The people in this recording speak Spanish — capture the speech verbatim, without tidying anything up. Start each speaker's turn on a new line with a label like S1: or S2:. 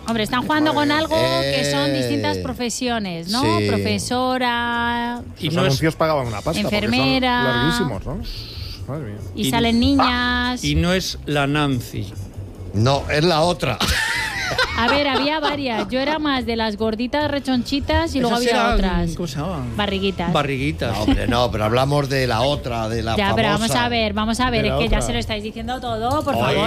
S1: Hombre, están jugando con algo
S2: Eh,
S1: que son distintas profesiones, ¿no?
S2: sí.
S1: Profesora,
S3: Y
S4: Los
S3: no es,
S4: anuncios pagaban una pasta
S1: Enfermera.
S4: porque son larguísimos, ¿no? Madre mía.
S1: y,
S3: Y-
S1: salen niñas.
S3: y no es la Nancy.
S2: No, es la otra.
S1: A ver, había varias. Yo era más de las gorditas rechonchitas y luego
S3: Esas
S1: había
S3: eran,
S1: otras.
S3: ¿cómo se llamaban?
S1: Barriguitas.
S3: Barriguitas.
S2: No, hombre, no, pero hablamos de la otra, de la
S1: Ya,
S2: famosa.
S1: pero vamos a ver, vamos a ver,
S4: De
S1: es
S4: la
S1: que ya
S4: otra.
S1: se lo estáis diciendo todo, por
S2: Oye,
S1: favor.